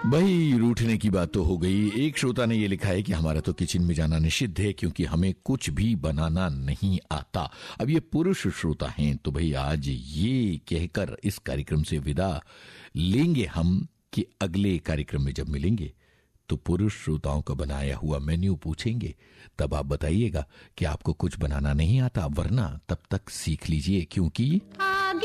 भाई रूठने की बात तो हो गई। एक श्रोता ने ये लिखा है कि हमारा तो किचन में जाना निषिद्ध है क्योंकि हमें कुछ भी बनाना नहीं आता। अब ये पुरुष श्रोता हैं तो भाई आज ये कहकर इस कार्यक्रम से विदा लेंगे हम कि अगले कार्यक्रम में जब मिलेंगे तो पुरुष श्रोताओं का बनाया हुआ मेन्यू पूछेंगे, तब आप बताइएगा कि आपको कुछ बनाना नहीं आता, वरना तब तक सीख लीजिए क्योंकि